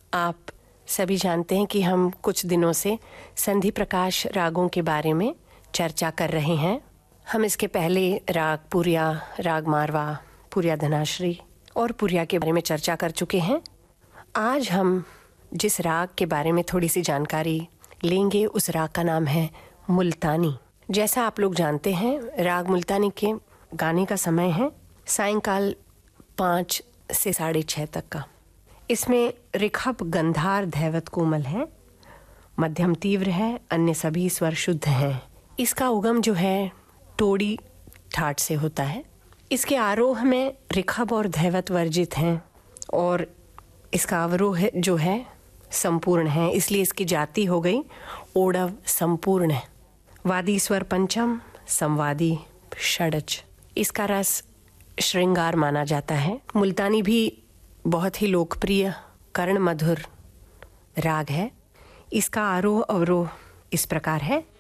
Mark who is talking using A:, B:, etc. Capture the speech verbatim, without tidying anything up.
A: आप सभी जानते हैं कि हम कुछ दिनों से संधि प्रकाश रागों के बारे में चर्चा कर रहे हैं। हम इसके पहले राग पुरिया, राग मारवा, पुरिया धनाश्री और पुरिया के बारे में चर्चा कर चुके हैं। आज हम जिस राग के बारे में थोड़ी सी जानकारी लेंगे उस राग का नाम है मुल्तानी। जैसा आप लोग जानते हैं, राग मुल्तानी के गाने का समय है सायंकाल पाँच से साढ़े छः तक का। इसमें ऋखभ गंधार धैवत कोमल है, मध्यम तीव्र है, अन्य सभी स्वर शुद्ध हैं। इसका उगम जो है टोड़ी ठाट से होता है। इसके आरोह में ऋखभ और धैवत वर्जित हैं और इसका अवरोह जो है संपूर्ण है, इसलिए इसकी जाति हो गई ओडव संपूर्ण है। वादी स्वर पंचम, संवादी षडज। इसका रस श्रृंगार माना जाता है। मुल्तानी भी बहुत ही लोकप्रिय कर्ण मधुर राग है। इसका आरोह अवरोह इस प्रकार है।